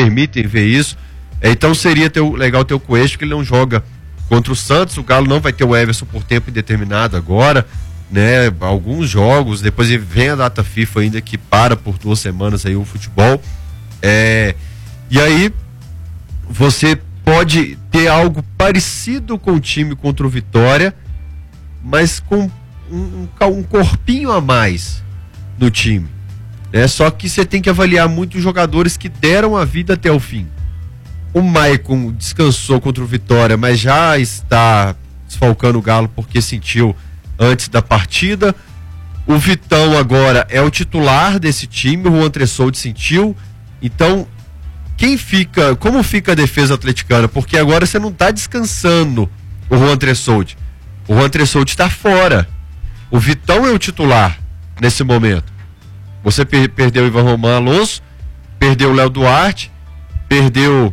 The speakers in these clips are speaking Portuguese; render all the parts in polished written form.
permitem ver isso. Então seria legal ter o Coelho, porque ele não joga contra o Santos. O Galo não vai ter o Everson por tempo indeterminado agora, né? Alguns jogos, depois vem a data FIFA ainda que para por 2 semanas aí o futebol. E aí você pode ter algo parecido com o time contra o Vitória, mas com um corpinho a mais no time. Só que você tem que avaliar muito os jogadores que deram a vida até o fim. O Maicon descansou contra o Vitória, mas já está desfalcando o Galo porque sentiu antes da partida. O Vitão agora é o titular desse time, o Juan Tressoldi sentiu. Então, como fica a defesa atleticana? Porque agora você não está descansando o Juan Tressoldi. O Juan Tressoldi está fora. O Vitão é o titular nesse momento. Você perdeu o Ivan Román Alonso, perdeu o Léo Duarte, perdeu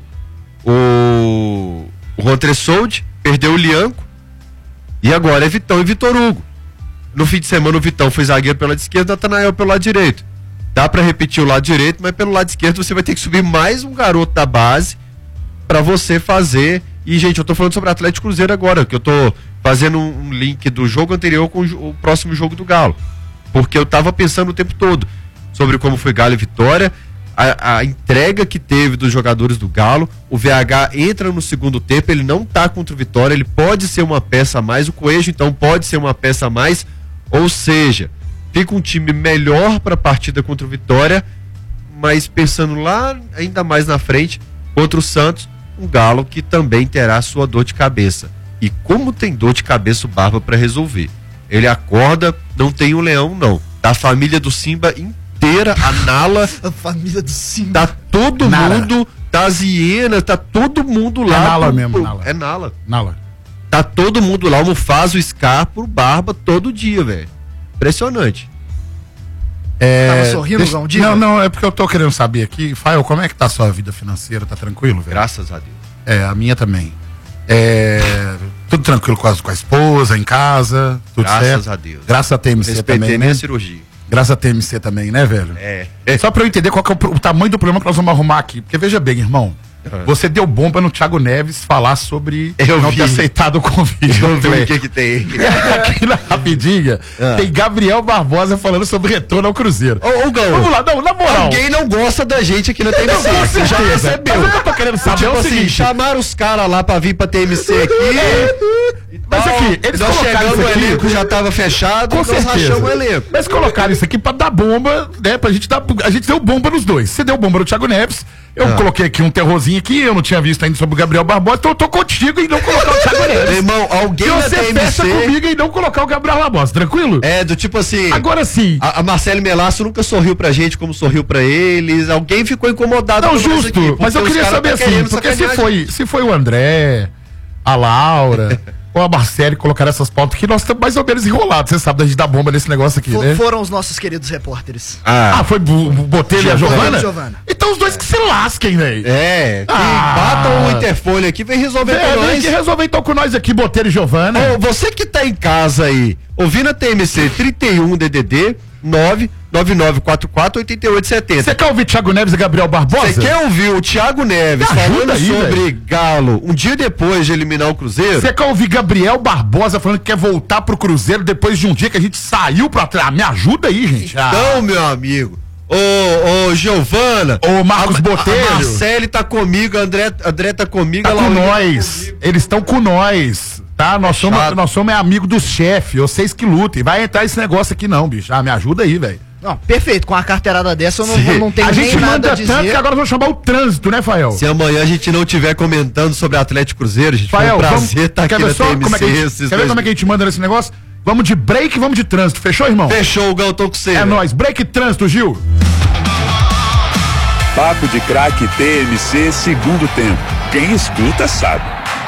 o Juan Tressoldi, perdeu o Lianco, e agora é Vitão e Vitor Hugo. No fim de semana o Vitão foi zagueiro pelo lado esquerdo, o Natanael pelo lado direito. Dá pra repetir o lado direito, mas pelo lado esquerdo você vai ter que subir mais um garoto da base pra você fazer. E, gente, eu tô falando sobre Atlético Cruzeiro agora, que eu tô fazendo um link do jogo anterior com o próximo jogo do Galo. Porque eu tava pensando o tempo todo sobre como foi Galo e Vitória, a entrega que teve dos jogadores do Galo. O VH entra no segundo tempo, ele não tá contra o Vitória, ele pode ser uma peça a mais, o Coelho então pode ser uma peça a mais, ou seja, fica um time melhor para a partida contra o Vitória, mas pensando lá ainda mais na frente, contra o Santos, um Galo que também terá sua dor de cabeça. E como tem dor de cabeça o Barba para resolver? Ele acorda, não tem um leão não, tá a família do Simba inteira, a Nala, a família do Simba, tá todo mundo, tá as hienas, tá todo mundo lá. É Nala mesmo, Nala. É Nala. Nala. Tá todo mundo lá, o Mufasa, o Scar, pro Barba todo dia, velho. Impressionante. Tava sorrindo, João? Não, é porque eu tô querendo saber aqui, Fael, como é que tá a sua vida financeira? Tá tranquilo, velho? Graças a Deus. A minha também. Tudo tranquilo com a esposa, em casa, tudo certo? Graças a Deus. Graças a TMC Respeitei também, minha né? cirurgia. Graças a TMC também, né, velho? Só pra eu entender qual que é o tamanho do problema que nós vamos arrumar aqui. Porque veja bem, irmão, você deu bomba no Thiago Neves falar sobre não ter aceitado o convite. Eu vi o que tem. Aqui na rapidinha, tem Gabriel Barbosa falando sobre retorno ao Cruzeiro. Ô, Gão, vamos lá, não, na moral. Alguém não gosta da gente aqui na TMC. Você já percebeu. Mas eu tô querendo saber tipo o assim, seguinte. chamaram os caras lá pra vir pra TMC aqui. Mas aqui, eles nós colocaram chegamos, isso aqui, o elenco já tava fechado, com certeza. rachamos o elenco. Mas colocaram isso aqui pra dar bomba, né? Pra gente dar. A gente deu bomba nos dois. Você deu bomba no Thiago Neves. Eu coloquei aqui um terrorzinho aqui, eu não tinha visto ainda sobre o Gabriel Barbosa, então eu tô contigo em não colocar o Thiago Neves. Meu irmão, alguém e da você TMC... fecha comigo em não colocar o Gabriel Barbosa, tranquilo? Do tipo assim... Agora sim. A Marcelo Melasso nunca sorriu pra gente como sorriu pra eles. Alguém ficou incomodado com justo, aqui, mas eu queria saber assim, porque se foi o André, a Laura... ou a Marcele colocar essas pautas que nós estamos mais ou menos enrolados, você sabe, da gente dar bomba nesse negócio aqui, né? Foram os nossos queridos repórteres. Foi o Botelho e a Giovana? Então os dois que se lasquem, velho. Batam o interfone aqui, vem resolver com nós. Vem que resolver então com nós aqui, Botelho e Giovana. Você que tá em casa aí, ouvindo a TMC 31 DDD 999448870. Você quer ouvir Thiago Neves e Gabriel Barbosa? Você quer ouvir o Thiago Neves falando aí, sobre véio. Galo um dia depois de eliminar o Cruzeiro? Você quer ouvir Gabriel Barbosa falando que quer voltar pro Cruzeiro depois de um dia que a gente saiu pra trás? Me ajuda aí, gente. Então, meu amigo, ô Giovana, ô Marcos Botelho, a Marcele tá comigo, a André tá comigo. Tá com nós, eles estão com nós. Tá, nós somos amigo do chefe, vocês que lutem. Vai entrar esse negócio aqui não, bicho. Me ajuda aí, velho. Não, perfeito, com a carteirada dessa eu não tenho nem nada a dizer. Tanto que agora vamos chamar o trânsito, né, Fael? Se amanhã a gente não estiver comentando sobre Atlético Cruzeiro, gente, Fael, foi um prazer estar aqui na TMC. Quer ver como é que a gente manda nesse negócio? Vamos de break, vamos de trânsito, fechou, irmão? Fechou, o Gal, tô com você. É nóis, break e trânsito, Gil. Papo de Craque TMC, segundo tempo. Quem escuta sabe.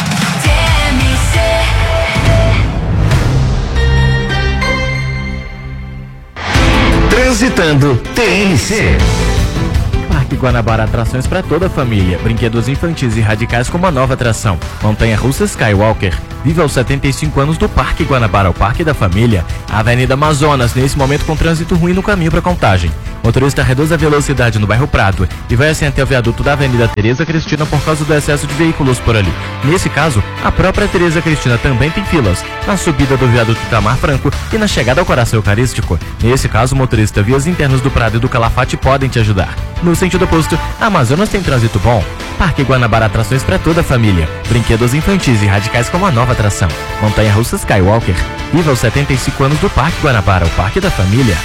Transitando TMC. Parque Guanabara, atrações para toda a família, brinquedos infantis e radicais com uma nova atração. Montanha-russa Skywalker. Viva aos 75 anos do Parque Guanabara, o Parque da Família. A Avenida Amazonas, nesse momento com trânsito ruim no caminho para Contagem. motorista reduz a velocidade no bairro Prado e vai assim até o viaduto da Avenida Tereza Cristina por causa do excesso de veículos por ali. Nesse caso, a própria Tereza Cristina também tem filas, na subida do viaduto Itamar Franco e na chegada ao Coração Eucarístico. Nesse caso, o motorista vias internas do Prado e do Calafate podem te ajudar. No sentido oposto, a Amazonas tem trânsito bom. Parque Guanabara, atrações para toda a família. Brinquedos infantis e radicais como a nova atração. Montanha-russa Skywalker. Viva os 75 anos do Parque Guanabara, o parque da família.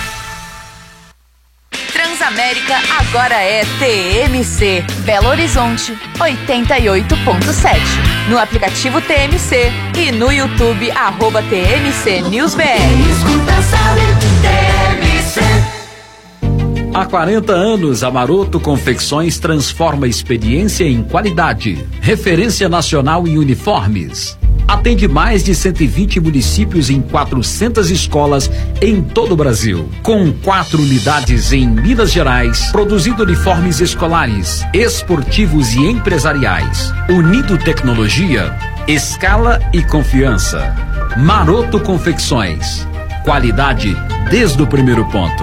Transamérica agora é TMC. Belo Horizonte 88.7. No aplicativo TMC e no YouTube @TMC News BR. Há 40 anos, a Maroto Confecções transforma experiência em qualidade. Referência nacional em uniformes. Atende mais de 120 municípios em 400 escolas em todo o Brasil. Com 4 unidades em Minas Gerais, produzindo uniformes escolares, esportivos e empresariais. Unido tecnologia, escala e confiança. Maroto Confecções. Qualidade desde o primeiro ponto.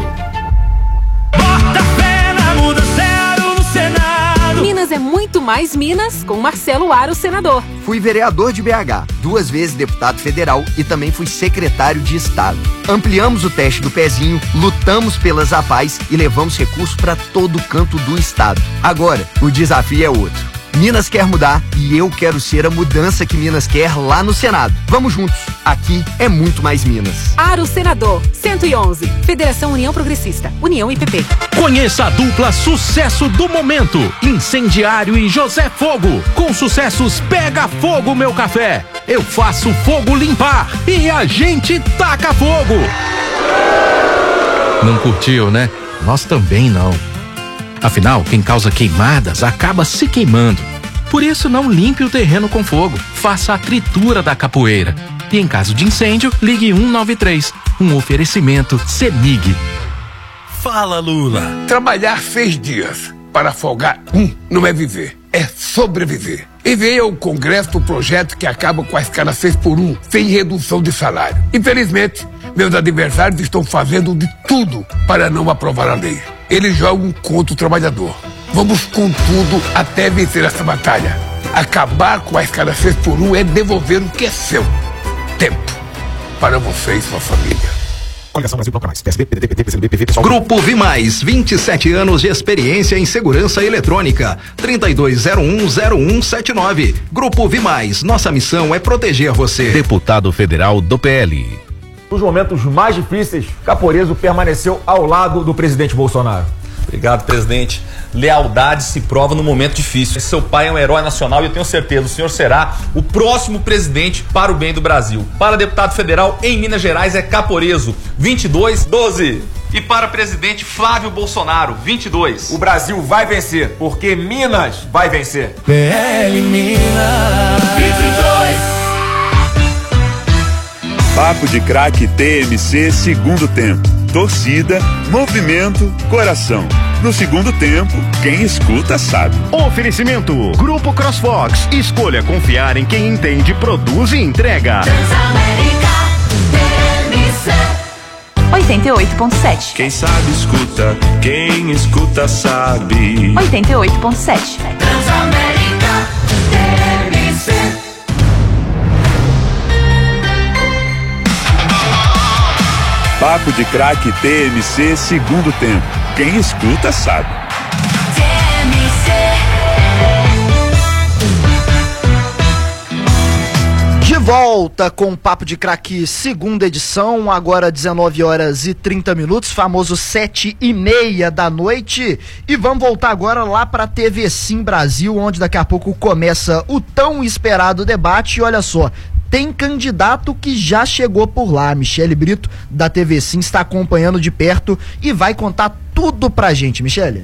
Minas é muito mais Minas com Marcelo Aro, senador. Fui vereador de BH, 2 vezes deputado federal e também fui secretário de Estado. Ampliamos o teste do pezinho, lutamos pelas APAES e levamos recursos para todo canto do estado. Agora, o desafio é outro. Minas quer mudar e eu quero ser a mudança que Minas quer lá no Senado. Vamos juntos. Aqui é muito mais Minas. Aro Senador 111. Federação União Progressista. União IPP. Conheça a dupla sucesso do momento. Incendiário e José Fogo. Com sucessos Pega Fogo Meu Café. Eu faço fogo limpar e a gente taca fogo. Não curtiu, né? Nós também não. Afinal, quem causa queimadas acaba se queimando. Por isso, não limpe o terreno com fogo. Faça a tritura da capoeira. E em caso de incêndio, ligue 193. Um oferecimento CEMIG. Fala, Lula. Trabalhar 6 dias para folgar não é viver, é sobreviver. E veio ao Congresso o projeto que acaba com a escala 6x1, sem redução de salário. Infelizmente, meus adversários estão fazendo de tudo para não aprovar a lei. Eles jogam contra o trabalhador. Vamos com tudo até vencer essa batalha. Acabar com a escala 6x1 é devolver o que é seu. Tempo. Para você e sua família. Coligação Brasil Bloco Mais. PSB, PDT, PT, PCdoB, PV, PSOL. Grupo Vimais, 27 anos de experiência em segurança eletrônica. 32010179. Grupo Vimais, nossa missão é proteger você. Deputado federal do PL. Nos momentos mais difíceis, Caporeso permaneceu ao lado do presidente Bolsonaro. Obrigado, presidente. Lealdade se prova no momento difícil. Seu pai é um herói nacional e eu tenho certeza, o senhor será o próximo presidente para o bem do Brasil. Para deputado federal em Minas Gerais é Caporeso, 2212. E para presidente Flávio Bolsonaro, 22. O Brasil vai vencer, porque Minas vai vencer. PL Minas 22. Papo de Craque TMC segundo tempo. Torcida, movimento, coração. No segundo tempo, quem escuta sabe. Oferecimento Grupo CrossFox. Escolha confiar em quem entende, produz e entrega. Transamérica TMC 88.7. Quem sabe escuta, quem escuta sabe. 88.7. Transamérica TMC. Papo de Craque TMC segundo tempo. Quem escuta sabe. De volta com o Papo de Craque, segunda edição, agora 19h30, famoso 7h30 da noite. E vamos voltar agora lá para a TV Sim Brasil, onde daqui a pouco começa o tão esperado debate. E olha só, tem candidato que já chegou por lá. Michele Brito, da TV Sim, está acompanhando de perto e vai contar tudo pra gente. Michele.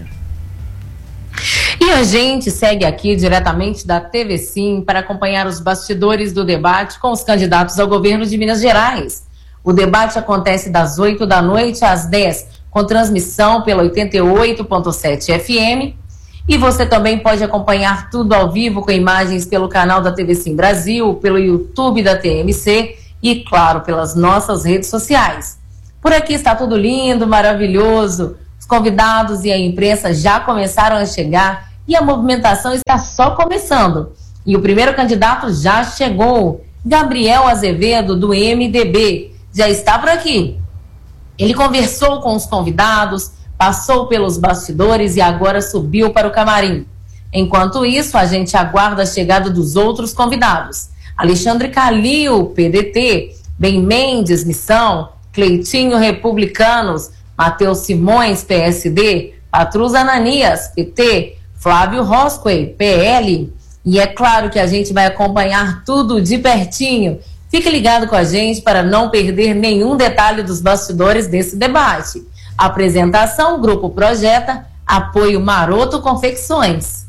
E a gente segue aqui diretamente da TV Sim para acompanhar os bastidores do debate com os candidatos ao governo de Minas Gerais. O debate acontece das 8 da noite às 10, com transmissão pela 88.7 FM. E você também pode acompanhar tudo ao vivo com imagens pelo canal da TV Sim Brasil, pelo YouTube da TMC e, claro, pelas nossas redes sociais. Por aqui está tudo lindo, maravilhoso. Os convidados e a imprensa já começaram a chegar e a movimentação está só começando. E o primeiro candidato já chegou, Gabriel Azevedo, do MDB, já está por aqui. Ele conversou com os convidados, passou pelos bastidores e agora subiu para o camarim. Enquanto isso, a gente aguarda a chegada dos outros convidados. Alexandre Calil, PDT, Ben Mendes, Missão, Cleitinho, Republicanos, Matheus Simões, PSD, Patrus Ananias, PT, Flávio Rosquey, PL. E é claro que a gente vai acompanhar tudo de pertinho. Fique ligado com a gente para não perder nenhum detalhe dos bastidores desse debate. Apresentação, Grupo Projeta, apoio Maroto Confecções.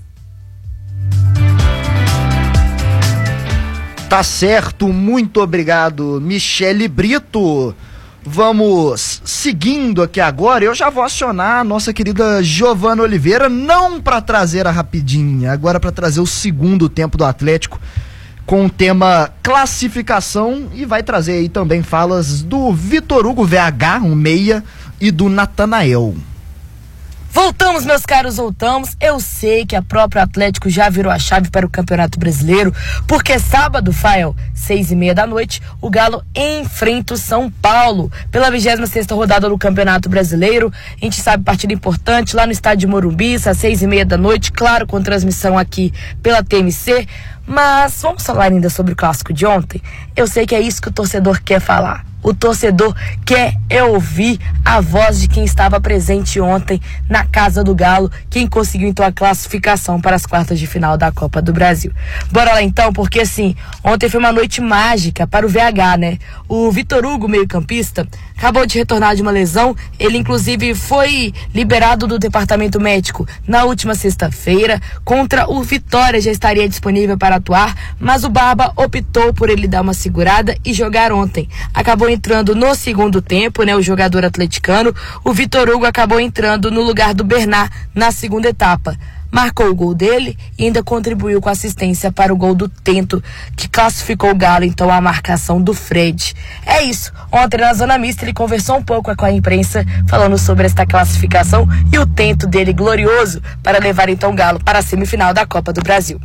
Tá certo, muito obrigado, Michele Brito. Vamos seguindo aqui agora. Eu já vou acionar a nossa querida Giovana Oliveira, não para trazer a rapidinha, agora para trazer o segundo tempo do Atlético com o tema classificação, e vai trazer aí também falas do Vitor Hugo VH, um meia, e do Natanael. Voltamos, meus caros, voltamos. Eu sei que a própria Atlético já virou a chave para o Campeonato Brasileiro, porque sábado, Fael, 6h30 da noite, o Galo enfrenta o São Paulo pela 26ª rodada do Campeonato Brasileiro. A gente sabe, partida importante lá no estádio Morumbi, às 6h30 da noite, claro, com transmissão aqui pela TMC. Mas vamos falar ainda sobre o clássico de ontem? Eu sei que é isso que o torcedor quer falar. O torcedor quer ouvir a voz de quem estava presente ontem na Casa do Galo, quem conseguiu então a classificação para as quartas de final da Copa do Brasil. Bora lá então, porque assim, ontem foi uma noite mágica para o VH, né? O Vitor Hugo, meio-campista, acabou de retornar de uma lesão. Ele inclusive foi liberado do departamento médico na última sexta-feira. Contra o Vitória já estaria disponível para atuar, mas o Barba optou por ele dar uma segurada e jogar ontem. Acabou entrando no segundo tempo, né, o jogador atleticano. O Vitor Hugo acabou entrando no lugar do Bernard na segunda etapa. Marcou o gol dele e ainda contribuiu com assistência para o gol do Tento, que classificou o Galo então à marcação do Fred. É isso. Ontem na Zona Mista ele conversou um pouco com a imprensa, falando sobre esta classificação e o tento dele glorioso para levar então o Galo para a semifinal da Copa do Brasil.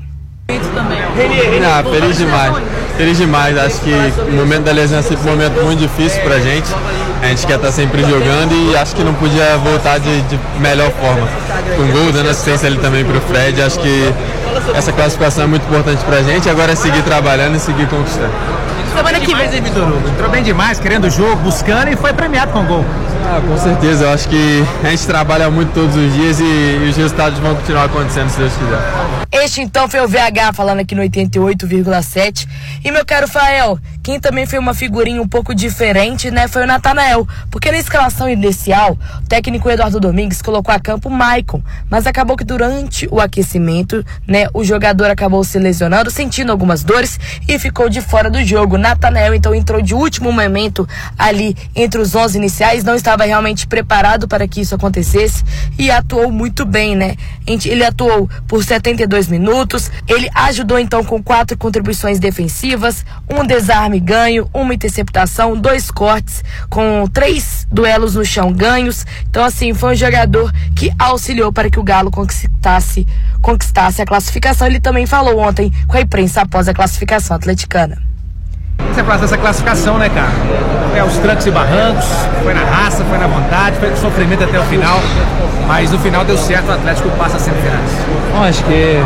Feliz demais. Feliz demais. Acho que o momento da lesão é sempre um momento muito difícil pra gente. A gente quer estar sempre jogando e acho que não podia voltar de melhor forma. Com gol, dando assistência ali também pro Fred. Acho que essa classificação é muito importante pra gente. Agora é seguir trabalhando e seguir conquistando. Semana que vem, Vitor Hugo. Entrou bem demais, querendo o jogo, buscando e foi premiado com gol. Com certeza. Eu acho que a gente trabalha muito todos os dias e os resultados vão continuar acontecendo, se Deus quiser. Este então foi o VH falando aqui no 88,7. E meu caro Fael, quem também foi uma figurinha um pouco diferente, né, foi o Natanael. Porque na escalação inicial, o técnico Eduardo Domingues colocou a campo o Maicon. Mas acabou que durante o aquecimento, né, o jogador acabou se lesionando, sentindo algumas dores e ficou de fora do jogo. Natanael então entrou de último momento ali entre os 11 iniciais, não estava realmente preparado para que isso acontecesse e atuou muito bem, né? Ele atuou por 72 minutos, ele ajudou então com 4 contribuições defensivas, um desarme ganho, uma interceptação, 2 cortes, com 3 duelos no chão ganhos. Então assim, foi um jogador que auxiliou para que o Galo conquistasse a classificação. Ele também falou ontem com a imprensa após a classificação atleticana. Você fala dessa classificação, né, cara? Foi aos trancos e barrancos, foi na raça, foi na vontade, foi com sofrimento até o final, mas no final deu certo, o Atlético passa a semifinais. Bom, acho que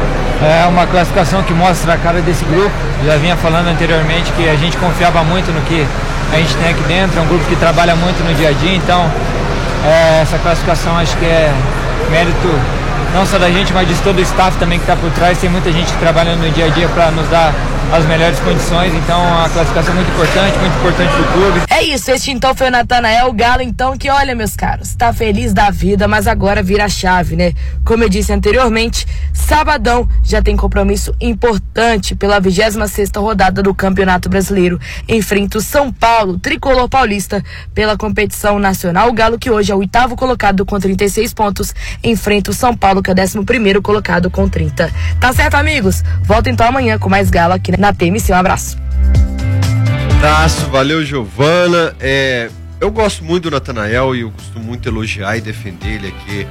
é uma classificação que mostra a cara desse grupo. Já vinha falando anteriormente que a gente confiava muito no que a gente tem aqui dentro, é um grupo que trabalha muito no dia a dia, então essa classificação acho que é mérito não só da gente, mas de todo o staff também que está por trás. Tem muita gente que trabalha no dia a dia para nos dar as melhores condições, então a classificação é muito importante para o clube. É isso, este então foi o Natanael, o Galo então que, olha meus caros, tá feliz da vida, mas agora vira a chave, né? Como eu disse anteriormente, sabadão já tem compromisso importante pela 26ª rodada do Campeonato Brasileiro. Enfrenta o São Paulo, tricolor paulista, pela competição nacional. O Galo, que hoje é o 8º colocado com 36 pontos, enfrenta o São Paulo, que é o 11º colocado com 30. Tá certo, amigos? Volto então amanhã com mais Galo aqui na TMC. Um abraço. Abraço, valeu, Giovana. Eu gosto muito do Natanael e eu costumo muito elogiar e defender ele aqui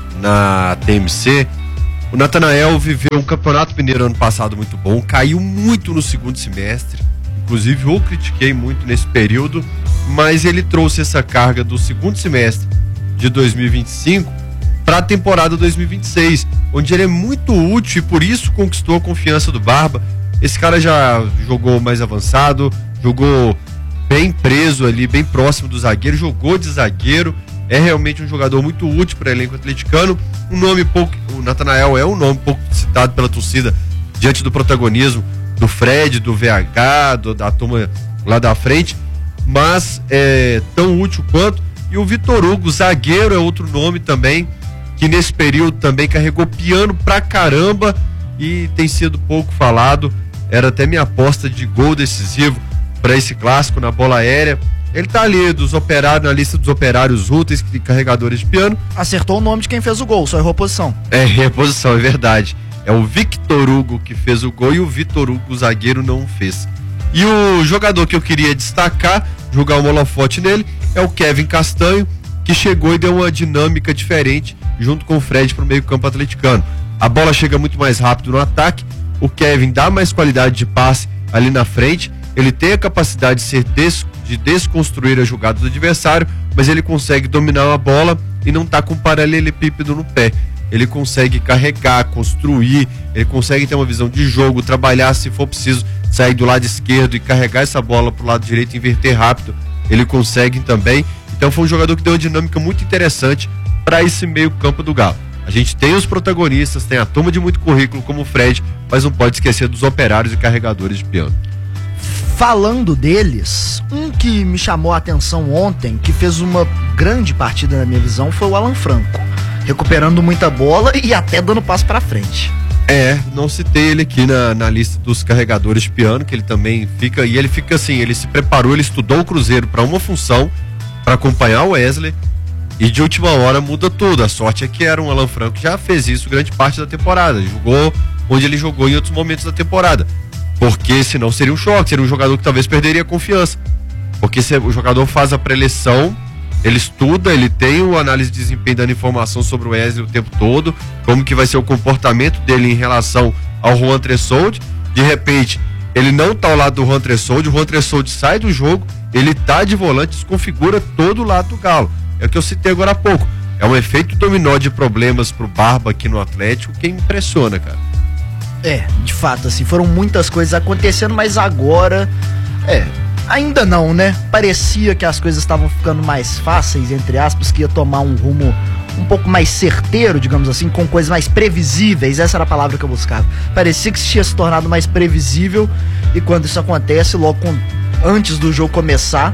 na TMC. O Natanael viveu um campeonato mineiro ano passado muito bom, caiu muito no segundo semestre, inclusive eu critiquei muito nesse período, mas ele trouxe essa carga do segundo semestre de 2025 para a temporada 2026, onde ele é muito útil e por isso conquistou a confiança do Barba. Esse cara já jogou mais avançado, jogou bem preso ali, bem próximo do zagueiro, jogou de zagueiro, é realmente um jogador muito útil para o elenco atleticano. Um nome pouco, o Natanael é um nome pouco citado pela torcida diante do protagonismo do Fred, do VH, da turma lá da frente, mas é tão útil quanto. E o Vitor Hugo, zagueiro, é outro nome também, que nesse período também carregou piano pra caramba e tem sido pouco falado. Era até minha aposta de gol decisivo para esse clássico na bola aérea. Ele tá ali dos operários, na lista dos operários úteis, carregadores de piano. Acertou o nome de quem fez o gol, só errou a posição. É, reposição, é verdade. É o Victor Hugo que fez o gol e o Vitor Hugo, o zagueiro, não fez. E o jogador que eu queria destacar, jogar um holofote nele, é o Kevin Castanho, que chegou e deu uma dinâmica diferente junto com o Fred pro meio-campo atleticano. A bola chega muito mais rápido no ataque, o Kevin dá mais qualidade de passe ali na frente, ele tem a capacidade de desconstruir a jogada do adversário, mas ele consegue dominar a bola e não tá com paralelepípedo no pé. Ele consegue carregar, construir, ele consegue ter uma visão de jogo, trabalhar se for preciso, sair do lado esquerdo e carregar essa bola pro lado direito e inverter rápido. Ele consegue também. Então foi um jogador que deu uma dinâmica muito interessante para esse meio campo do Galo. A gente tem os protagonistas, tem a turma de muito currículo como o Fred, mas não pode esquecer dos operários e carregadores de piano. Falando deles, um que me chamou a atenção ontem, que fez uma grande partida na minha visão, foi o Alan Franco, recuperando muita bola e até dando passo para frente. Não citei ele aqui na lista dos carregadores de piano, que ele também fica, e ele fica assim, ele se preparou, ele estudou o Cruzeiro para uma função, para acompanhar o Wesley, e de última hora muda tudo. A sorte é que era um Alan Franco que já fez isso grande parte da temporada, jogou onde ele jogou em outros momentos da temporada, porque senão seria um choque, seria um jogador que talvez perderia a confiança, porque se o jogador faz a pré-eleição, ele estuda, ele tem uma análise de desempenho dando informação sobre o Wesley o tempo todo, como que vai ser o comportamento dele em relação ao Juan Tressoldi. De repente, ele não tá ao lado do Juan Tressoldi, o Juan Tressoldi sai do jogo, ele tá de volante, desconfigura todo o lado do Galo. É o que eu citei agora há pouco. É um efeito dominó de problemas pro Barba aqui no Atlético que impressiona, cara. De fato, assim, foram muitas coisas acontecendo, mas agora, ainda não, né? Parecia que as coisas estavam ficando mais fáceis, entre aspas, que ia tomar um rumo um pouco mais certeiro, digamos assim, com coisas mais previsíveis, essa era a palavra que eu buscava. Parecia que tinha se tornado mais previsível, e quando isso acontece, logo antes do jogo começar,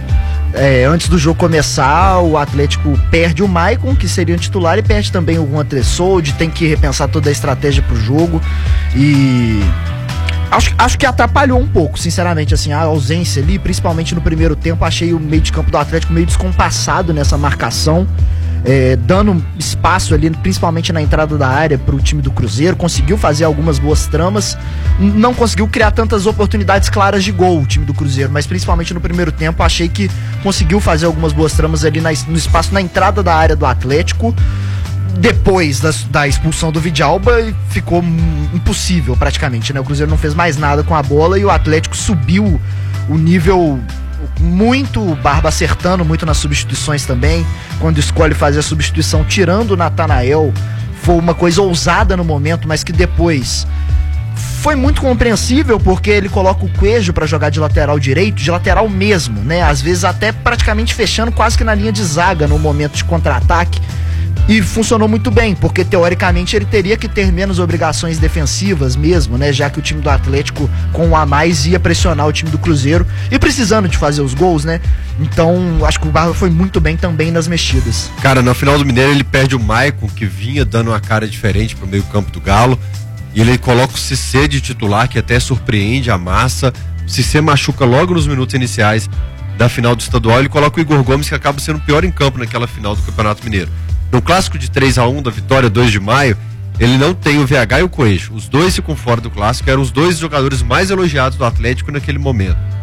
o Atlético perde o Maicon, que seria o titular, e perde também o Juan Tressoldi, tem que repensar toda a estratégia pro jogo, e acho que atrapalhou um pouco, sinceramente, assim, a ausência ali, principalmente no primeiro tempo. Achei o meio de campo do Atlético meio descompassado nessa marcação, dando espaço ali, principalmente na entrada da área, pro time do Cruzeiro. Conseguiu fazer algumas boas tramas, não conseguiu criar tantas oportunidades claras de gol o time do Cruzeiro, mas principalmente no primeiro tempo achei que conseguiu fazer algumas boas tramas ali no espaço na entrada da área do Atlético. Depois da expulsão do Vidalba, ficou impossível praticamente, né? O Cruzeiro não fez mais nada com a bola e o Atlético subiu o nível muito, o Barba acertando muito nas substituições também. Quando escolhe fazer a substituição tirando o Natanael, foi uma coisa ousada no momento, mas que depois foi muito compreensível, porque ele coloca o Coelho pra jogar de lateral direito, de lateral mesmo, né? Às vezes até praticamente fechando quase que na linha de zaga no momento de contra-ataque. E funcionou muito bem, porque teoricamente ele teria que ter menos obrigações defensivas mesmo, né? Já que o time do Atlético, com um a mais, ia pressionar o time do Cruzeiro e precisando de fazer os gols, né? Então, acho que o Barba foi muito bem também nas mexidas. Cara, no final do Mineiro ele perde o Maicon, que vinha dando uma cara diferente pro meio campo do Galo, e ele coloca o Cissé de titular, que até surpreende a massa. O Cissé machuca logo nos minutos iniciais da final do estadual, ele coloca o Igor Gomes, que acaba sendo o pior em campo naquela final do Campeonato Mineiro. No clássico de 3-1 da vitória, 2 de maio, ele não tem o VH e o Coelho. Os dois ficam fora do clássico, eram os dois jogadores mais elogiados do Atlético naquele momento.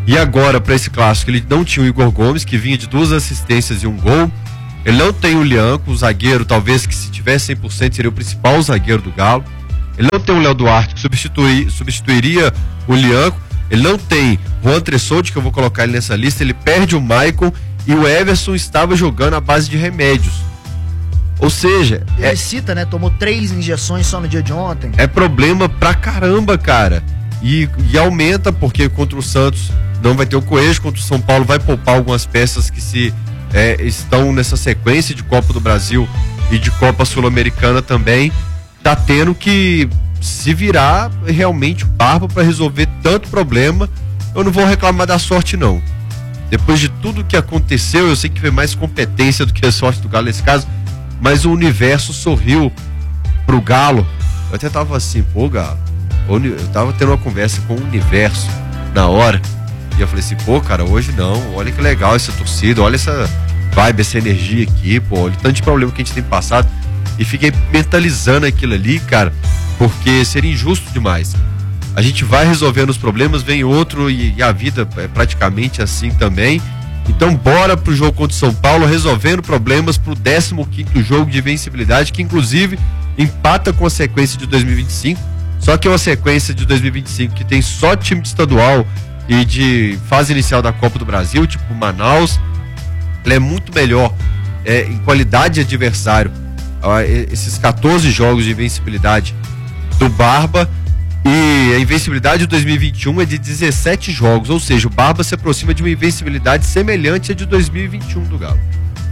E agora, para esse clássico, ele não tinha o Igor Gomes, que vinha de 2 assistências e 1 gol. Ele não tem o Lianco, o zagueiro, talvez que se tivesse 100% seria o principal zagueiro do Galo. Ele não tem o Léo Duarte, que substituiria o Lianco. Ele não tem o Juan Tressoldi, que eu vou colocar ele nessa lista. Ele perde o Maicon e o Everson estava jogando à base de remédios. Ou seja... Ele cita, né? Tomou 3 injeções só no dia de ontem. É problema pra caramba, cara. E aumenta, porque contra o Santos não vai ter o Coelho, contra o São Paulo vai poupar algumas peças que estão nessa sequência de Copa do Brasil e de Copa Sul-Americana também. Tá tendo que se virar realmente o barba para resolver tanto problema. Eu não vou reclamar da sorte, não. Depois de tudo que aconteceu, eu sei que foi mais competência do que a sorte do Galo nesse caso, mas o universo sorriu pro Galo. Eu até tava assim, pô, Galo, eu tava tendo uma conversa com o universo na hora, e eu falei assim, pô, cara, hoje não, olha que legal essa torcida, olha essa vibe, essa energia aqui, pô, olha o tanto de problema que a gente tem passado. E fiquei mentalizando aquilo ali, cara, porque seria injusto demais. A gente vai resolvendo os problemas, vem outro e a vida é praticamente assim também. Então bora pro jogo contra o São Paulo, resolvendo problemas pro 15º jogo de invencibilidade, que inclusive empata com a sequência de 2025, só que é uma sequência de 2025 que tem só time de estadual e de fase inicial da Copa do Brasil, tipo Manaus. Ela é muito melhor em qualidade de adversário, esses 14 jogos de invencibilidade do Barba, e a invencibilidade de 2021 é de 17 jogos, ou seja, o Barba se aproxima de uma invencibilidade semelhante à de 2021 do Galo.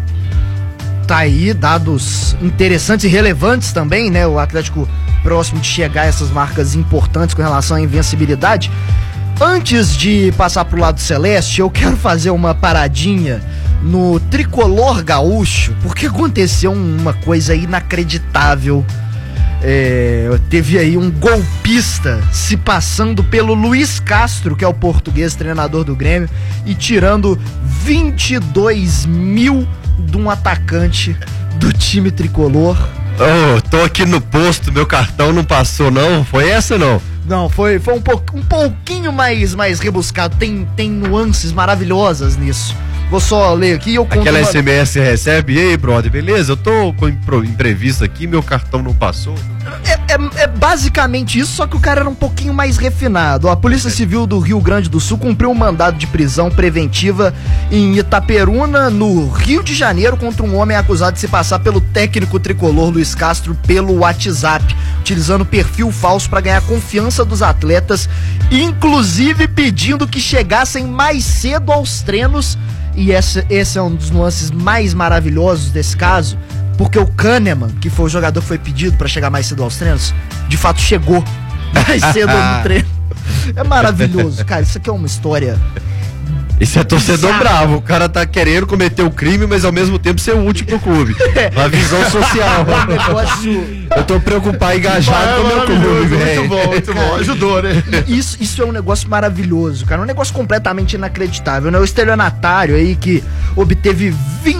Tá aí dados interessantes e relevantes também, né? O Atlético próximo de chegar a essas marcas importantes com relação à invencibilidade. Antes de passar pro lado celeste, eu quero fazer uma paradinha no tricolor gaúcho, porque aconteceu uma coisa inacreditável. Teve aí um golpista se passando pelo Luiz Castro, que é o português, treinador do Grêmio, e tirando 22 mil de um atacante do time tricolor. Tô aqui no posto, meu cartão não passou não, foi essa não? Não, foi um pouquinho mais rebuscado, tem nuances maravilhosas nisso. Vou só ler aqui e eu conto. Aquela SMS recebe, e aí, brother, beleza? Eu tô com imprevisto aqui, meu cartão não passou. É basicamente isso, só que o cara era um pouquinho mais refinado. A Polícia Civil do Rio Grande do Sul cumpriu um mandado de prisão preventiva em Itaperuna, no Rio de Janeiro, contra um homem acusado de se passar pelo técnico tricolor Luiz Castro pelo WhatsApp, utilizando perfil falso para ganhar confiança dos atletas, inclusive pedindo que chegassem mais cedo aos treinos. E esse é um dos nuances mais maravilhosos desse caso, porque o Kahneman, que foi o jogador que foi pedido para chegar mais cedo aos treinos, de fato chegou mais cedo no treino. É maravilhoso, cara, isso aqui é uma história. Esse é torcedor bravo, o cara tá querendo cometer o crime, mas ao mesmo tempo ser útil pro clube. Uma visão social. Eu tô preocupado, engajado com o meu clube, velho. Muito bom, ajudou, né? Isso é um negócio maravilhoso, cara, um negócio completamente inacreditável, né? O estelionatário aí que obteve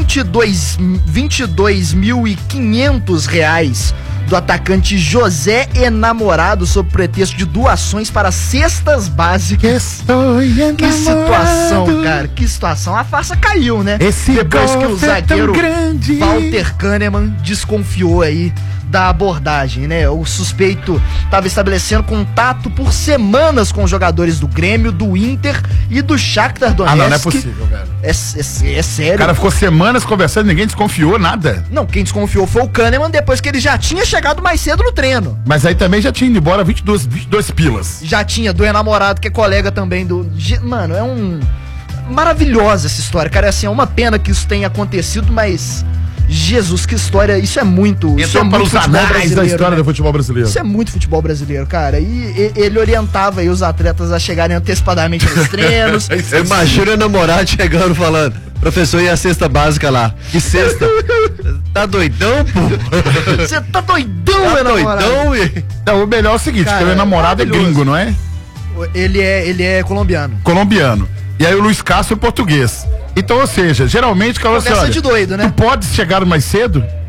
22.500 reais do atacante José Enamorado sob pretexto de doações para cestas básicas. Que situação, cara, que situação. A farsa caiu, né? Depois que o zagueiro Walter Kahneman desconfiou aí da abordagem, né? O suspeito estava estabelecendo contato por semanas com jogadores do Grêmio, do Inter e do Shakhtar Donetsk. Não é possível, velho. É sério. O cara ficou semanas conversando, ninguém desconfiou nada. Não, quem desconfiou foi o Kahneman depois que ele já tinha chegado mais cedo no treino. Mas aí também já tinha ido embora 22 pilas. Já tinha, do Enamorado, que é colega também do... Mano, é maravilhosa essa história, cara. Assim, é uma pena que isso tenha acontecido, mas... Jesus, que história, isso é muito... Entrou isso é para muito os futebol anais brasileiro, da história, né, do futebol brasileiro. Isso é muito futebol brasileiro, cara. E ele orientava aí os atletas a chegarem antecipadamente nos treinos. Eu imagino o namorado chegando falando, professor, e a cesta básica lá? Que cesta? Tá doidão, pô? Você tá doidão, meu namorado? Não, o melhor é o seguinte, cara, que o namorado é gringo, não é? Ele é colombiano. Colombiano. E aí o Luiz Castro é português. Então, ou seja, geralmente, cara, conversa de doido, né? Tu pode chegar mais cedo?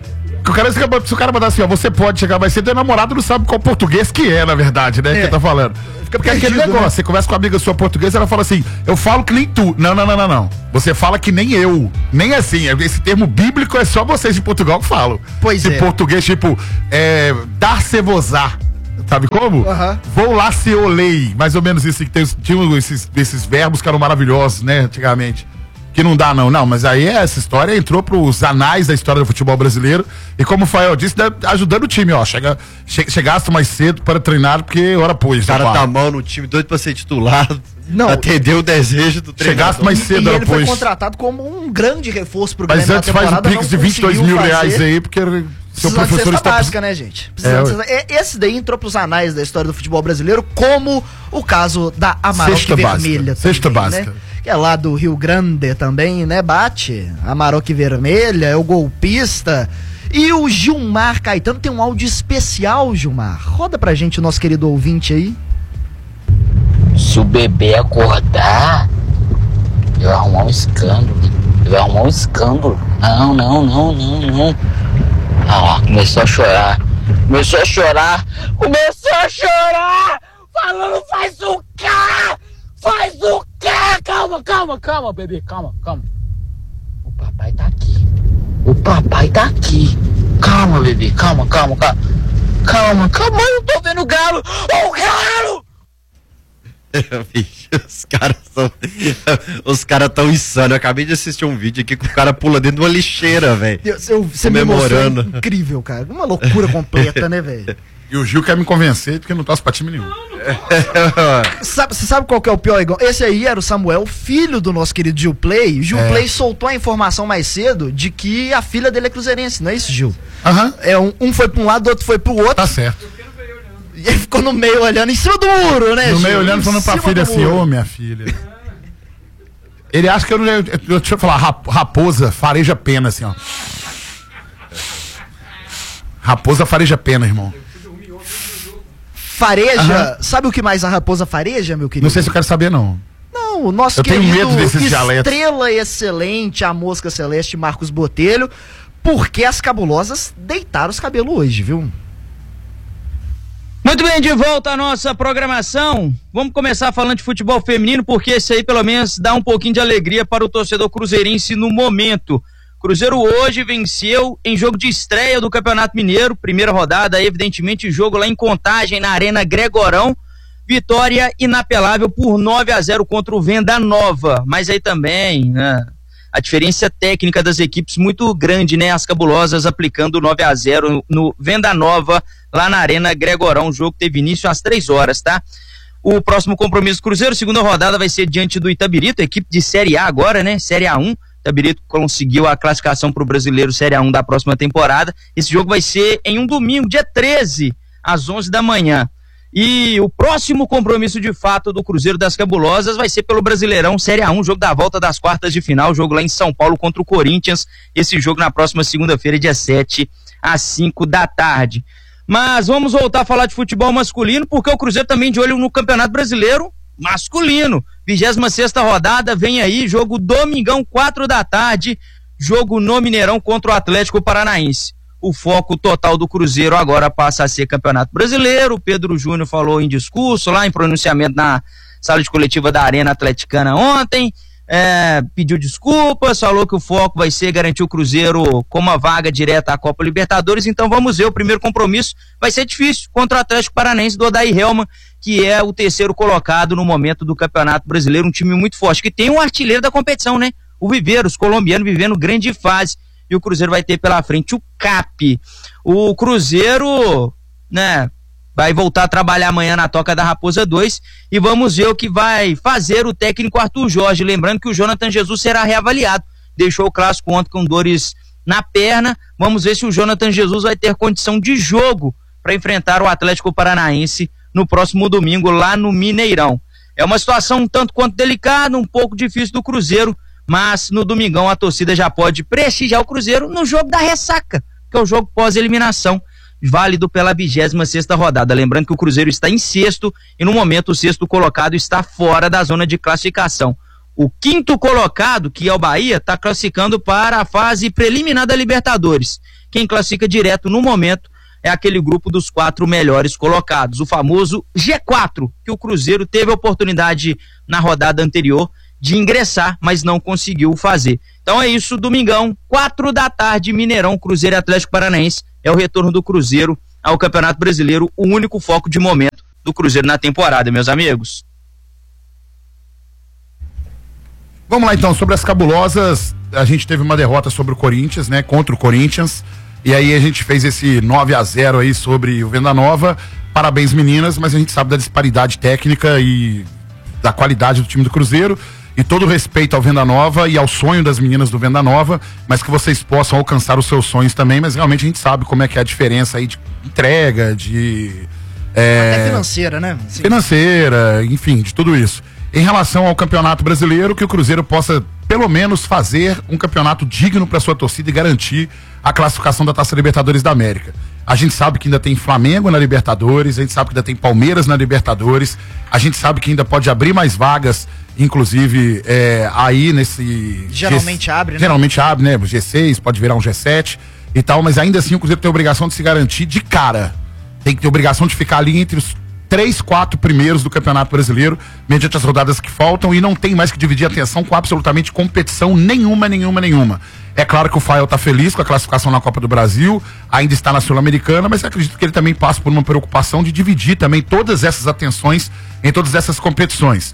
Se o cara mandar assim, ó, você pode chegar mais cedo, teu namorado não sabe qual português que é, na verdade, né? Que tá falando. Porque aquele negócio, né? Você conversa com uma amiga sua portuguesa, ela fala assim, eu falo que nem tu. Não. Você fala que nem eu. Nem assim. Esse termo bíblico é só vocês de Portugal que falam. Pois é. Em português, tipo, dar-se-vosar. Sabe como? Vou lá se olhei. Mais ou menos isso. Tinham esses verbos que eram maravilhosos, né? Antigamente. Que não dá, não. Não, mas aí essa história entrou pros anais da história do futebol brasileiro. E como o Fael disse, ajudando o time, ó. Chegasse mais cedo para treinar, porque hora pôs. O cara tá mal no time, doido pra ser titular. Não. Atendeu o desejo do treinador. Chegasse mais cedo, hora pôs. Ele foi contratado como um grande reforço pro Grêmio. Mas antes faz um pix de 22 mil reais aí, porque seu professor está... básica, né, gente? Esse daí entrou pros anais da história do futebol brasileiro, como o caso da Amarok Vermelha. Cesta básica. Né? Que é lá do Rio Grande também, né? Bate. Amarok Vermelha, é o golpista. E o Gilmar Caetano tem um áudio especial, Gilmar. Roda pra gente o nosso querido ouvinte aí. Se o bebê acordar, eu vou arrumar um escândalo. Não. Ah, começou a chorar. Falando, faz o cá! Calma, bebê, calma. O papai tá aqui. Calma, bebê, calma. Eu tô vendo o galo. O galo! Os caras tão insanos. Eu acabei de assistir um vídeo aqui que o cara pula dentro de uma lixeira, velho. Você comemorando. Incrível, cara. Uma loucura completa, né, velho? E o Gil quer me convencer porque não torce pra time nenhum. Você sabe qual que é o pior, Igor? Esse aí era o Samuel, filho do nosso querido Gil Play. Gil Play soltou a informação mais cedo de que a filha dele é cruzeirense, não é isso, Gil? Um foi pra um lado, o outro foi pro outro. Tá certo. E ele ficou no meio olhando em cima do muro, né, Gil? No meio olhando, falando pra filha assim, ô minha filha. Ele acha que deixa eu falar, raposa fareja pena, assim, ó. Raposa fareja pena, irmão. Fareja? Sabe o que mais a raposa fareja, meu querido? Não sei se eu quero saber, não. Não, o nosso querido medo desses dialetos. Estrela excelente, a mosca celeste Marcos Botelho, porque as cabulosas deitaram os cabelos hoje, viu? Muito bem, de volta à nossa programação. Vamos começar falando de futebol feminino, porque esse aí pelo menos dá um pouquinho de alegria para o torcedor cruzeirense no momento. Cruzeiro hoje venceu em jogo de estreia do Campeonato Mineiro, primeira rodada, evidentemente jogo lá em Contagem, na Arena Gregorão, vitória inapelável por 9-0 contra o Venda Nova, mas aí também, né, a diferença técnica das equipes muito grande, né, as cabulosas aplicando 9-0 no Venda Nova, lá na Arena Gregorão, o jogo teve início às 3 horas, tá? O próximo compromisso do Cruzeiro, segunda rodada, vai ser diante do Itabirito, equipe de Série A agora, né, Série A1, Itabirito conseguiu a classificação para o Brasileiro Série A1 da próxima temporada. Esse jogo vai ser em um domingo, dia 13, às 11 da manhã. E o próximo compromisso de fato do Cruzeiro das Cabulosas vai ser pelo Brasileirão Série A1, jogo da volta das quartas de final, jogo lá em São Paulo contra o Corinthians. Esse jogo na próxima segunda-feira, dia 7, às 5 da tarde. Mas vamos voltar a falar de futebol masculino, porque o Cruzeiro também de olho no Campeonato Brasileiro masculino. 26ª rodada, vem aí, jogo domingão, 4 da tarde, jogo no Mineirão contra o Atlético Paranaense. O foco total do Cruzeiro agora passa a ser Campeonato Brasileiro. O Pedro Júnior falou em discurso, lá em pronunciamento na sala de coletiva da Arena Atleticana ontem, pediu desculpas, falou que o foco vai ser garantir o Cruzeiro com uma vaga direta à Copa Libertadores. Então vamos ver, o primeiro compromisso vai ser difícil contra o Atlético Paranaense do Odair Helman, que é o terceiro colocado no momento do Campeonato Brasileiro, um time muito forte, que tem um artilheiro da competição, né? O Viveiros, colombiano, vivendo grande fase, e o Cruzeiro vai ter pela frente o CAP. O Cruzeiro, né, vai voltar a trabalhar amanhã na Toca da Raposa 2, e vamos ver o que vai fazer o técnico Arthur Jorge, lembrando que o Jonathan Jesus será reavaliado, deixou o clássico ontem com dores na perna. Vamos ver se o Jonathan Jesus vai ter condição de jogo para enfrentar o Atlético Paranaense no próximo domingo lá no Mineirão. É uma situação um tanto quanto delicada, um pouco difícil do Cruzeiro, mas no domingão a torcida já pode prestigiar o Cruzeiro no jogo da ressaca, que é o jogo pós-eliminação, válido pela 26ª rodada. Lembrando que o Cruzeiro está em sexto e no momento o sexto colocado está fora da zona de classificação. O quinto colocado, que é o Bahia, está classificando para a fase preliminar da Libertadores. quem classifica direto no momento é aquele grupo dos 4 melhores colocados, o famoso G4, que o Cruzeiro teve a oportunidade na rodada anterior de ingressar, mas não conseguiu fazer. Então é isso, domingão, 4 da tarde, Mineirão, Cruzeiro e Atlético Paranaense, é o retorno do Cruzeiro ao Campeonato Brasileiro, o único foco de momento do Cruzeiro na temporada, meus amigos. Vamos lá então, sobre as cabulosas, a gente teve uma derrota sobre o Corinthians, né, contra o Corinthians, e aí a gente fez esse 9-0 aí sobre o Venda Nova. Parabéns, meninas, mas a gente sabe da disparidade técnica e da qualidade do time do Cruzeiro, e todo o respeito ao Venda Nova e ao sonho das meninas do Venda Nova, mas que vocês possam alcançar os seus sonhos também, mas realmente a gente sabe como é que é a diferença aí de entrega, de... Até financeira, né? Sim. Financeira, enfim, de tudo isso. Em relação ao Campeonato Brasileiro, que o Cruzeiro possa pelo menos fazer um campeonato digno para sua torcida e garantir a classificação da Taça Libertadores da América. A gente sabe que ainda tem Flamengo na Libertadores, a gente sabe que ainda tem Palmeiras na Libertadores, a gente sabe que ainda pode abrir mais vagas, inclusive aí nesse... Geralmente abre, né? Geralmente abre, né? G6, pode virar um G7 e tal, mas ainda assim o Cruzeiro tem a obrigação de se garantir de cara. Tem que ter a obrigação de ficar ali entre os 3, 4 primeiros do Campeonato Brasileiro, mediante as rodadas que faltam, e não tem mais que dividir a atenção com absolutamente competição nenhuma. É claro que o Fael tá feliz com a classificação na Copa do Brasil, ainda está na Sul-Americana, mas acredito que ele também passa por uma preocupação de dividir também todas essas atenções em todas essas competições.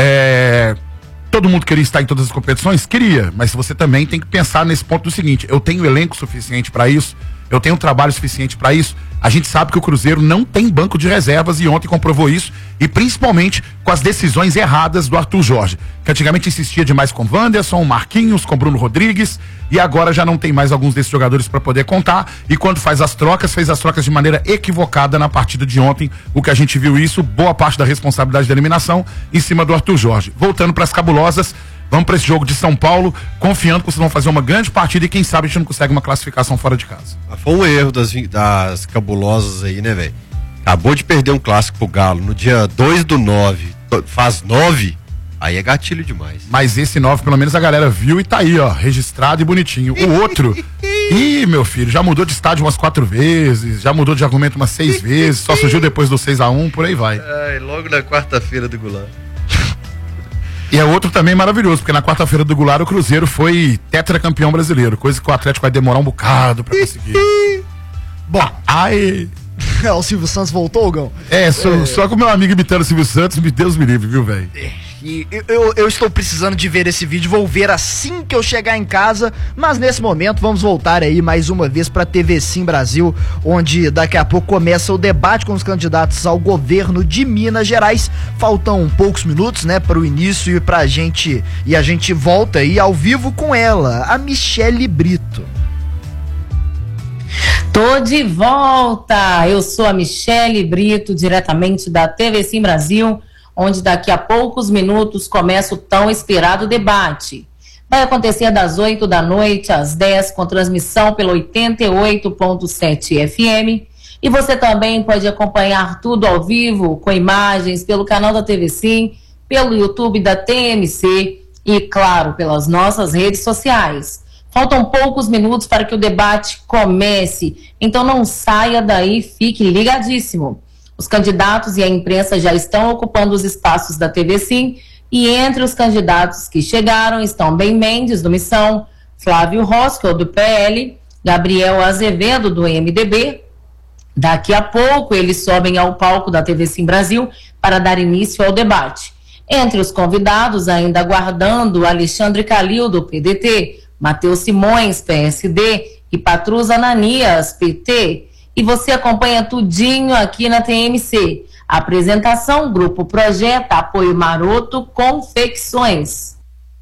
Todo mundo queria estar em todas as competições? Queria, mas você também tem que pensar nesse ponto do seguinte: eu tenho elenco suficiente para isso, eu tenho trabalho suficiente para isso. A gente sabe que o Cruzeiro não tem banco de reservas e ontem comprovou isso, e principalmente com as decisões erradas do Arthur Jorge, que antigamente insistia demais com Wanderson, Marquinhos, com Bruno Rodrigues, e agora já não tem mais alguns desses jogadores para poder contar, e quando faz as trocas, fez as trocas de maneira equivocada na partida de ontem. O que a gente viu isso, boa parte da responsabilidade da eliminação em cima do Arthur Jorge. Voltando para as cabulosas, vamos para esse jogo de São Paulo, confiando que vocês vão fazer uma grande partida e quem sabe a gente não consegue uma classificação fora de casa. Foi um erro das cabulosas aí, né, velho? Acabou de perder um clássico pro Galo no dia 2/9, faz 9, aí é gatilho demais. Mas esse 9 pelo menos a galera viu e tá aí, ó, registrado e bonitinho. O outro, meu filho, já mudou de estádio umas 4 vezes, já mudou de argumento umas 6 vezes, só surgiu depois do 6-1, por aí vai. Logo na quarta-feira do Goulart. E é outro também maravilhoso, porque na quarta-feira do Goulart o Cruzeiro foi tetracampeão brasileiro, coisa que o Atlético vai demorar um bocado pra conseguir. Bom, o Silvio Santos voltou, Gão? Só com o meu amigo imitando o Silvio Santos, Deus me livre, viu, velho? E eu estou precisando de ver esse vídeo, vou ver assim que eu chegar em casa, mas nesse momento vamos voltar aí mais uma vez para TV Sim Brasil, onde daqui a pouco começa o debate com os candidatos ao governo de Minas Gerais. Faltam poucos minutos, né, para o início e a gente volta aí ao vivo com ela, a Michele Brito. Tô de volta! Eu sou a Michele Brito, diretamente da TV Sim Brasil, onde daqui a poucos minutos começa o tão esperado debate. Vai acontecer das 8 da noite às 10, com transmissão pelo 88.7 FM. E você também pode acompanhar tudo ao vivo, com imagens, pelo canal da TV Sim, pelo YouTube da TMC e, claro, pelas nossas redes sociais. Faltam poucos minutos para que o debate comece, então não saia daí, fique ligadíssimo. Os candidatos e a imprensa já estão ocupando os espaços da TV Sim, e entre os candidatos que chegaram estão Ben Mendes, do Missão, Flávio Rosco, do PL, Gabriel Azevedo, do MDB. Daqui a pouco eles sobem ao palco da TV Sim Brasil para dar início ao debate. Entre os convidados, ainda aguardando, Alexandre Calil, do PDT, Matheus Simões, PSD, e Patrus Ananias, PT. E você acompanha tudinho aqui na TMC. Apresentação, Grupo Projeta, Apoio Maroto, Confecções.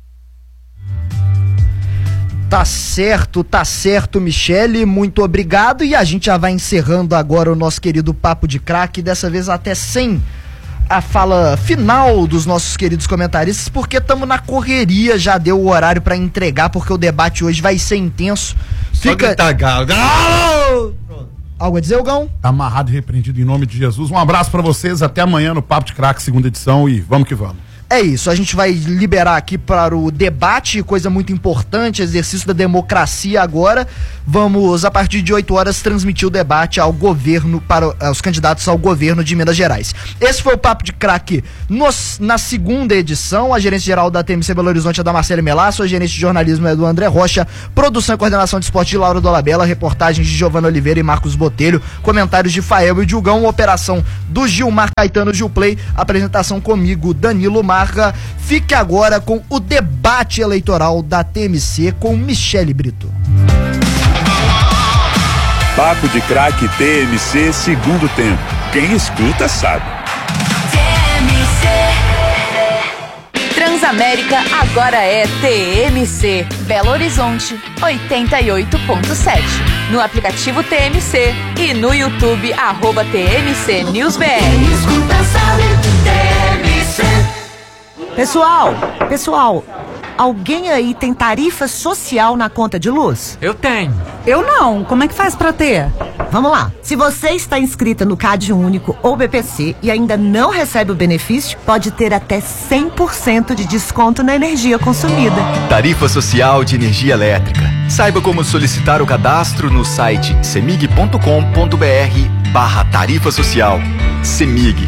Tá certo, Michele, muito obrigado. E a gente já vai encerrando agora o nosso querido Papo de Craque, dessa vez até sem a fala final dos nossos queridos comentaristas, porque estamos na correria, já deu o horário para entregar, porque o debate hoje vai ser intenso. Fica... Galo! Algo a dizer, Gão? Tá amarrado e repreendido em nome de Jesus. Um abraço pra vocês, até amanhã no Papo de Craque, segunda edição, e vamos que vamos. É isso, a gente vai liberar aqui para o debate, coisa muito importante, exercício da democracia agora. Vamos, a partir de 8 horas, transmitir o debate ao governo, para os candidatos ao governo de Minas Gerais. Esse foi o Papo de Craque na segunda edição. A gerência geral da TMC Belo Horizonte é da Marcele Melasso, a gerência de jornalismo é do André Rocha, produção e coordenação de esporte de Laura Dolabella, reportagens de Giovana Oliveira e Marcos Botelho, comentários de Fael e Dilgão, operação do Gilmar Caetano Gilplay, apresentação comigo, Danilo Marra. Fique agora com o debate eleitoral da TMC com Michele Brito. Papo de Craque TMC segundo tempo. Quem escuta sabe. Transamérica agora é TMC. Belo Horizonte 88.7. No aplicativo TMC e no YouTube @TMC News BR. Quem escuta sabe. TMC. Pessoal, alguém aí tem tarifa social na conta de luz? Eu tenho. Eu não. Como é que faz pra ter? Vamos lá. Se você está inscrita no CAD Único ou BPC e ainda não recebe o benefício, pode ter até 100% de desconto na energia consumida. Tarifa Social de Energia Elétrica. Saiba como solicitar o cadastro no site cemig.com.br/tarifa social. Cemig.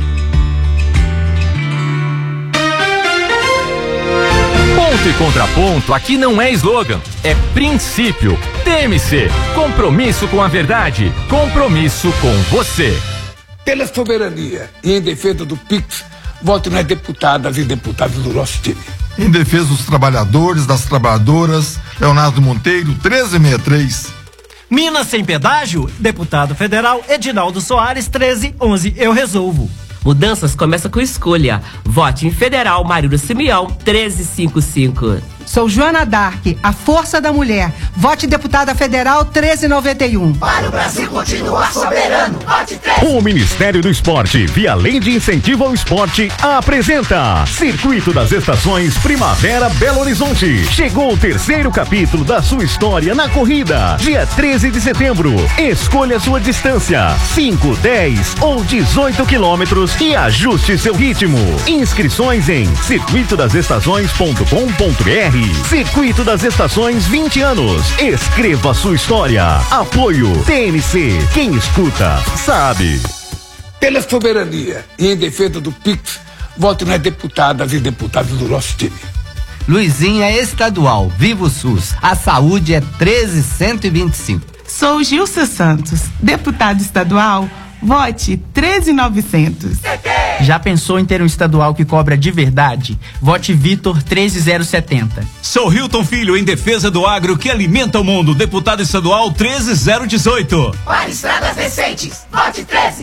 Ponto e contraponto aqui não é slogan, é princípio. TMC, compromisso com a verdade, compromisso com você. Pela soberania e em defesa do PIX, vote nas deputadas e deputados do nosso time. Em defesa dos trabalhadores, das trabalhadoras, Leonardo Monteiro, 1363. Minas sem pedágio, deputado federal Edinaldo Soares, 1311, eu resolvo. Mudanças começa com escolha. Vote em Federal Marília Simeão, 1355. Sou Joana Dark, a força da mulher. Vote deputada federal 1391. Para o Brasil continuar soberano, vote 13. O Ministério do Esporte, via Lei de Incentivo ao Esporte, apresenta Circuito das Estações Primavera Belo Horizonte. Chegou o 3º capítulo da sua história na corrida. Dia 13 de setembro. Escolha sua distância: 5, 10 ou 18 quilômetros e ajuste seu ritmo. Inscrições em circuitodasestações.com.br. Circuito das Estações 20 anos. Escreva sua história. Apoio TMC. Quem escuta sabe. Pela soberania e em defesa do PIX, vote nas deputadas e deputados do nosso time. Luizinha estadual, Viva o SUS. A saúde é 1325. Sou Gilson Santos, deputado estadual. Vote 13.900. Já pensou em ter um estadual que cobra de verdade? Vote Vitor 13070. Sou Hilton Filho, em defesa do agro que alimenta o mundo. Deputado estadual 13018. Para estradas decentes, vote 13.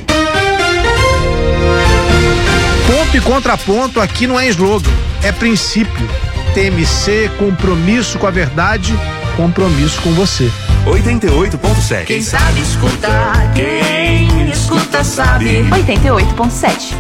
Ponto e contraponto aqui não é slogan, é princípio. TMC, compromisso com a verdade, compromisso com você. 88.7. Quem sabe escutar, quem escuta sabe. 88.7.